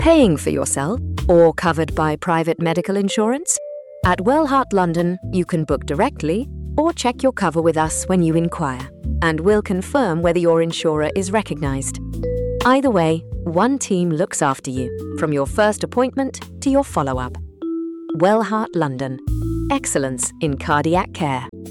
paying for yourself or covered by private medical insurance? At Wellheart London, you can book directly or check your cover with us when you inquire, and we'll confirm whether your insurer is recognised. Either way, one team looks after you, from your first appointment to your follow-up. Wellheart London. Excellence in cardiac care.